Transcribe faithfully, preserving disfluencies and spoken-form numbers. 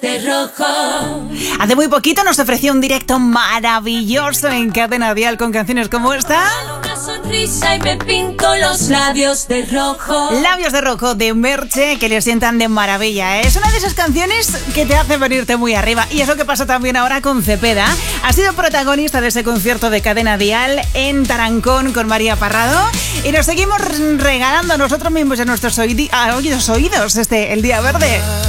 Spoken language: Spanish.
de rojo. Hace muy poquito nos ofreció un directo maravilloso en Cadena Dial con canciones como esta. Una sonrisa y me pinto los labios de rojo. Labios de rojo de Merche, que le sientan de maravilla, ¿eh? Es una de esas canciones que te hace venirte muy arriba. Y eso que pasa también ahora con Cepeda. Ha sido protagonista de ese concierto de Cadena Dial en Tarancón con María Parrado. Y nos seguimos regalando a nosotros mismos en nuestros oídi- a oídos oídos este El Día Verde.